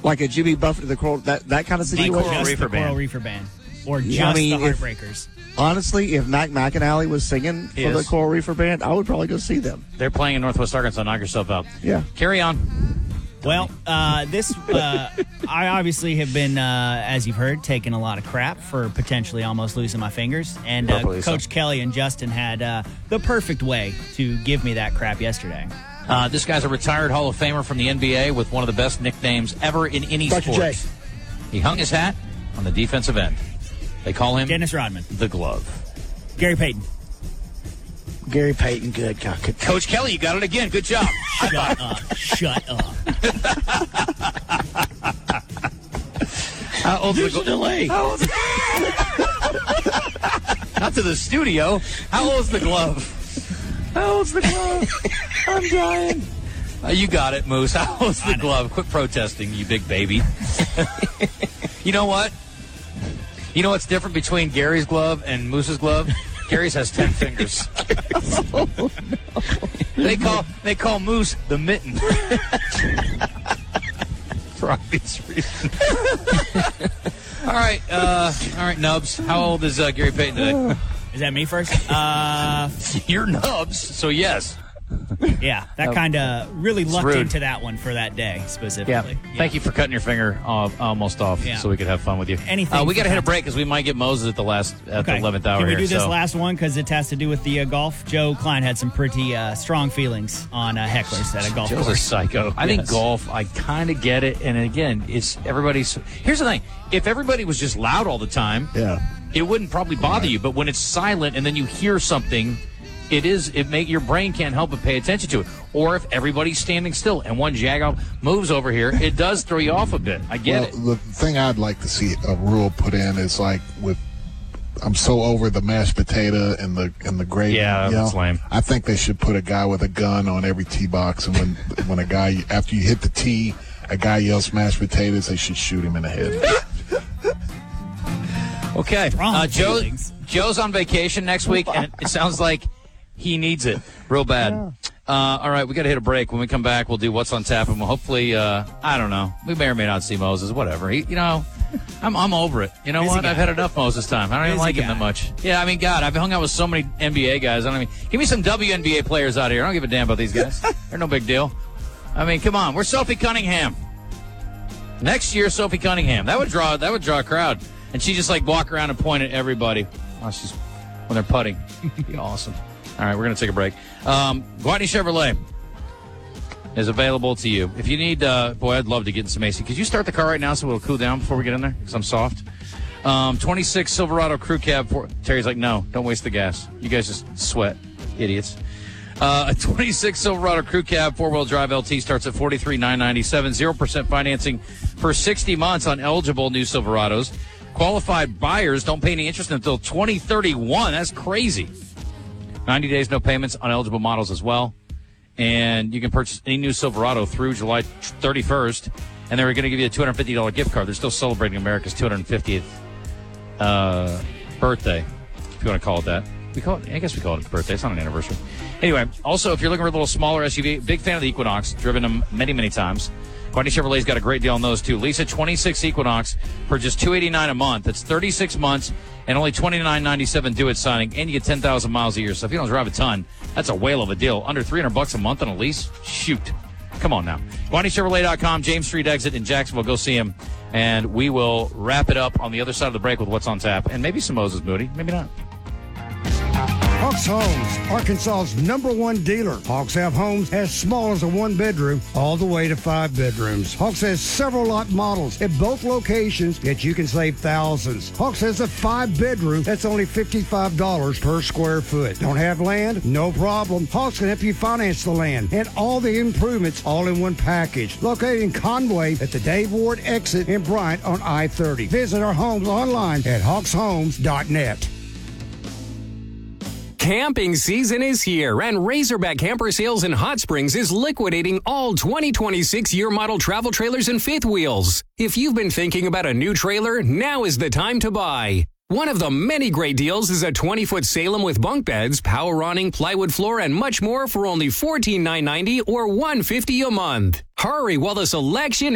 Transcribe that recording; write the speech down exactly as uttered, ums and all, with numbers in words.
Like a Jimmy Buffett to the coral, that, that kind of situation? Like Coral just Reefer the Coral Band. Reefer Band. Or just Yeah, I mean, the if- Heartbreakers. Honestly, if Mac McAnally was singing He for the is. Coral Reefer Band, I would probably go see them. They're playing in Northwest Arkansas. Knock yourself out. Yeah. Carry on. Well, uh, this, uh, I obviously have been, uh, as you've heard, taking a lot of crap for potentially almost losing my fingers. And uh, Appropriately so. Coach Kelly and Justin had uh, the perfect way to give me that crap yesterday. Uh, this guy's a retired Hall of Famer from the N B A with one of the best nicknames ever in any Doctor sport. J. He hung his hat on the defensive end. They call him Dennis Rodman. the Glove. Gary Payton. Gary Payton, good God. Good. Coach Kelly, you got it again. Good job. Shut up. Shut up. How old's the Glove? delay. Not to the studio. How old's the Glove? How old's the Glove? I'm dying. Uh, you got it, Moose. How old's the Glove? Quit protesting, you big baby. You know what? You know what's different between Gary's glove and Moose's glove? Gary's has ten fingers. Oh, no. They call they call Moose the mitten. For obvious reasons. all right, uh, all right, Nubs. How old is uh, Gary Payton today? Is that me first? Uh, You're Nubs, so yes. yeah, that kind of really lucked rude. into that one for that day specifically. Thank you for cutting your finger off, almost off, Yeah. so we could have fun with you. Anything Uh, we for got to hit a context. break because we might get Moses at the last at the Okay. eleventh hour Can we here. do this so. last one because it has to do with the uh, golf? Joe Klein had some pretty uh, strong feelings on uh, hecklers at a golf Joe's a course. psycho. I think Yes. golf, I kind of get it. And again, it's everybody's. Here's the thing: if everybody was just loud all the time, Yeah. it wouldn't probably bother you. But when it's silent and then you hear something, it is it make your brain can't help but pay attention to it. Or if everybody's standing still and one jagoff moves over here, it does throw you off a bit. I get well, it. the thing I'd like to see a rule put in is like with. I'm so over the mashed potato and the and the gravy. Yeah, you know? that's lame. I think they should put a guy with a gun on every tee box, and when when a guy after you hit the tee, a guy yells mashed potatoes, they should shoot him in the head. Okay, Strong uh, Joe, feelings. Joe's on vacation next week, and it sounds like he needs it real bad. Uh, all right, we got to hit a break. When we come back, we'll do what's on tap, and we'll hopefully, uh, I don't know, we may or may not see Moses. Whatever, he, you know, I'm I'm over it. You know Busy what? guy. I've had enough Moses time. I don't even Busy like him guy. that much. Yeah, I mean, God, I've hung out with so many N B A guys. I don't even give me some W N B A players out here. I don't give a damn about these guys. They're no big deal. I mean, come on, we're Sophie Cunningham. Next year, Sophie Cunningham. That would draw. That would draw a crowd. And she just like walk around and point at everybody. Oh, she's when they're putting. Be awesome. All right, we're gonna take a break. Um, Guadney Chevrolet is available to you. If you need, uh, boy, I'd love to get in some A C. Could you start the car right now so it'll cool down before we get in there? Because I'm soft. Um, twenty-six Silverado Crew Cab. For, Terry's like, no, don't waste the gas. You guys just sweat, idiots. Uh, a twenty-six Silverado Crew Cab four-wheel drive L T starts at forty-three thousand nine hundred ninety-seven dollars. zero percent financing for sixty months on eligible new Silverados. Qualified buyers don't pay any interest until twenty thirty-one. That's crazy. ninety days, no payments on eligible models as well. And you can purchase any new Silverado through July thirty-first. And they're going to give you a two hundred fifty dollars gift card. They're still celebrating America's two hundred fiftieth uh, birthday, if you want to call it that. We call it, I guess we call it a birthday. It's not an anniversary. Anyway, also, if you're looking for a little smaller S U V, big fan of the Equinox, driven them many, many times. Guadney Chevrolet's got a great deal on those, too. Lease a twenty-six Equinox for just two hundred eighty-nine dollars a month. That's thirty-six months and only twenty-nine ninety-seven due at signing, and you get ten thousand miles a year. So if you don't drive a ton, that's a whale of a deal. Under three hundred bucks a month on a lease? Shoot. Come on now. Guadney Chevrolet dot com, James Street exit in Jacksonville. Go see him. And we will wrap it up on the other side of the break with what's on tap. And maybe some Moses Moody. Maybe not. Hawks Homes, Arkansas's number one dealer. Hawks have homes as small as a one-bedroom all the way to five bedrooms. Hawks has several lot models at both locations, yet you can save thousands. Hawks has a five-bedroom that's only fifty-five dollars per square foot. Don't have land? No problem. Hawks can help you finance the land and all the improvements all in one package. Located in Conway at the Dave Ward exit in Bryant on I thirty. Visit our homes online at hawks homes dot net. Camping season is here, and Razorback Camper Sales in Hot Springs is liquidating all twenty twenty-six year model travel trailers and fifth wheels. If you've been thinking about a new trailer, now is the time to buy. One of the many great deals is a twenty foot Salem with bunk beds, power awning, plywood floor, and much more for only fourteen thousand nine hundred ninety dollars or one hundred fifty dollars a month. Hurry while the selection